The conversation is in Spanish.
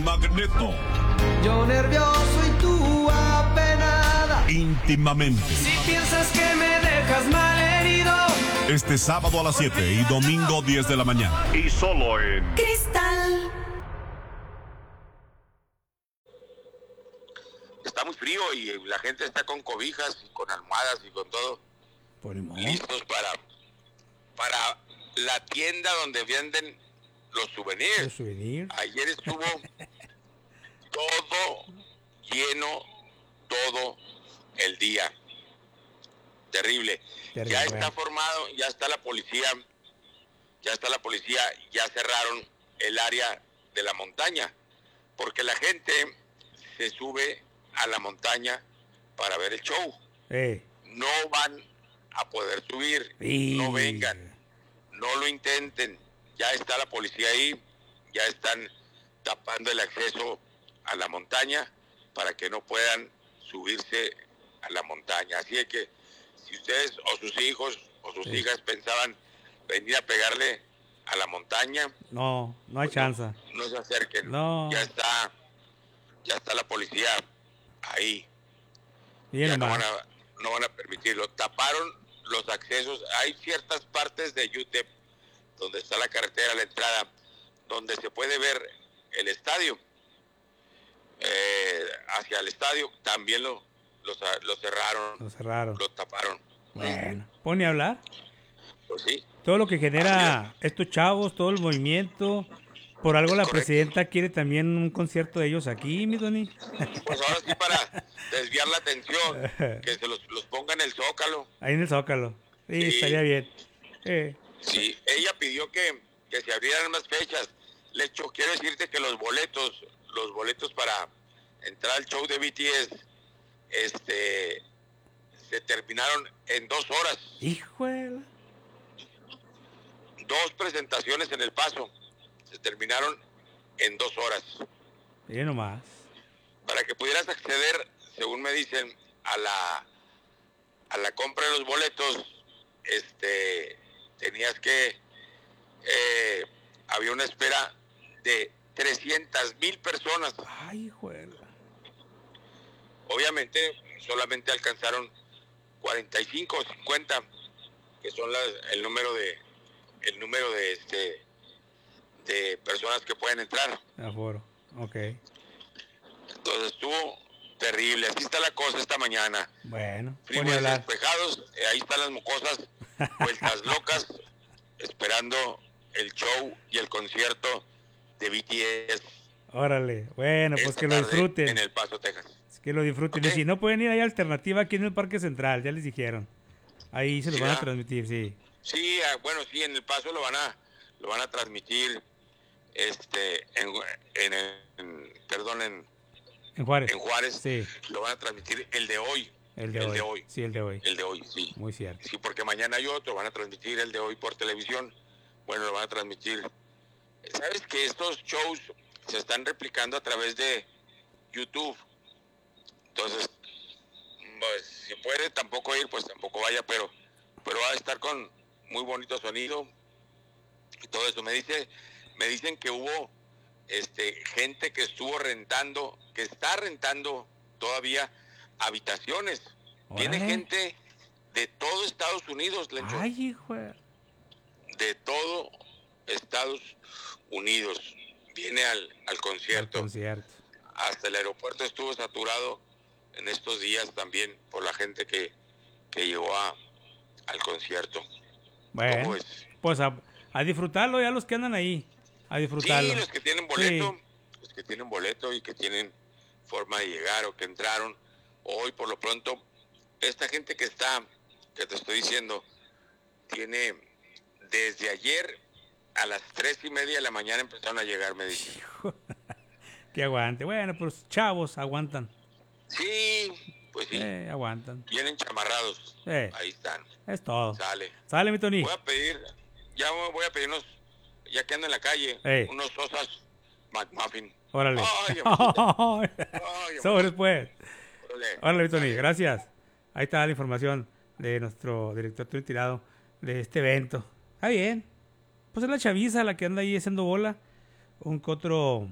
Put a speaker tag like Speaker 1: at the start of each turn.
Speaker 1: Magneto.
Speaker 2: Yo nervioso y tú apenada.
Speaker 1: Íntimamente.
Speaker 2: Si piensas que me dejas malherido.
Speaker 1: Este sábado a las 7 y domingo 10 de la mañana. Y solo en
Speaker 3: Cristal.
Speaker 4: Está muy frío y la gente está con cobijas y con almohadas y con todo. Listos para la tienda donde venden los souvenirs. Ayer estuvo todo lleno, todo el día. Terrible. Ya está formado, ya está la policía, ya cerraron el área de la montaña, porque la gente se sube a la montaña para ver el show. No van a poder subir, no vengan, no lo intenten. Ya está la policía ahí, ya están tapando el acceso a la montaña para que no puedan subirse a la montaña. Así es que si ustedes o sus hijos o sus hijas pensaban venir a pegarle a la montaña,
Speaker 5: no hay chance.
Speaker 4: No se acerquen.
Speaker 5: No.
Speaker 4: Ya está la policía ahí.
Speaker 5: Ya
Speaker 4: no van a permitirlo. Taparon los accesos. Hay ciertas partes de UTEP donde está la carretera, la entrada, donde se puede ver el estadio. Hacia el estadio también lo cerraron. Lo taparon.
Speaker 5: Bueno, pone a hablar.
Speaker 4: Pues sí.
Speaker 5: Todo lo que genera estos chavos, todo el movimiento. Por algo la presidenta quiere también un concierto de ellos aquí, mi Tony.
Speaker 4: Pues ahora sí, para desviar la atención, que se los ponga en el Zócalo.
Speaker 5: Ahí en el Zócalo. Sí. Estaría bien.
Speaker 4: Sí, ella pidió que se abrieran más fechas. Quiero decirte que los boletos para entrar al show de BTS, se terminaron en 2 horas.
Speaker 5: ¡Híjole!
Speaker 4: 2 presentaciones en El Paso se terminaron en 2 horas.
Speaker 5: Y nomás.
Speaker 4: Para que pudieras acceder, según me dicen, a la compra de los boletos, tenías que había una espera de 300,000 personas.
Speaker 5: Ay, juela.
Speaker 4: Obviamente solamente alcanzaron 45 o 50, que son el número de personas que pueden entrar.
Speaker 5: Aforo. Ok.
Speaker 4: Entonces estuvo terrible. Así está la cosa esta mañana.
Speaker 5: Bueno.
Speaker 4: Fríos despejados, ahí están las mocosas, vueltas locas, esperando el show y el concierto de BTS.
Speaker 5: Órale. Bueno, pues que lo disfruten.
Speaker 4: En El Paso, Texas.
Speaker 5: Que lo disfruten. Okay. Y si no pueden ir, hay alternativa aquí en el Parque Central, ya les dijeron. Ahí se los van a transmitir, sí.
Speaker 4: Sí, bueno, sí, en El Paso lo van a transmitir,
Speaker 5: en Juárez.
Speaker 4: En Juárez,
Speaker 5: sí.
Speaker 4: Lo van a transmitir el de hoy.
Speaker 5: El de hoy. Sí, el de hoy.
Speaker 4: El de hoy, sí.
Speaker 5: Muy cierto.
Speaker 4: Sí, porque mañana hay otro, van a transmitir el de hoy por televisión. Bueno, lo van a transmitir. ¿Sabes que estos shows se están replicando a través de YouTube? Entonces, pues, si puede tampoco ir, pues tampoco vaya, pero va a estar con muy bonito sonido y todo eso. Me dicen que hubo gente que está rentando todavía habitaciones. Viene gente de todo Estados Unidos, Lencho.
Speaker 5: Ay, hijo.
Speaker 4: De todo Estados Unidos. Viene al concierto. Hasta el aeropuerto estuvo saturado en estos días también por la gente que llegó al concierto.
Speaker 5: Bueno, pues a disfrutarlo ya los que andan ahí, a disfrutarlo.
Speaker 4: Sí, los que tienen boleto, y que tienen forma de llegar o que entraron. Hoy por lo pronto, esta gente que te estoy diciendo, tiene desde ayer a las 3:30 de la mañana empezaron a llegar, me dicen.
Speaker 5: Que aguante. Bueno, pues chavos, aguantan.
Speaker 4: Sí, pues sí.
Speaker 5: Aguantan.
Speaker 4: Vienen chamarrados. Ahí están.
Speaker 5: Es todo.
Speaker 4: Sale,
Speaker 5: mi Tony.
Speaker 4: Voy a pedir unos, ya que ando en la calle, unos Sosas McMuffin.
Speaker 5: Órale. Sobres, pues. Órale, mi Tony. Gracias. Ahí está la información de nuestro director Tony Tirado de este evento. Está bien. Pues es la chaviza la que anda ahí haciendo bola. Un que otro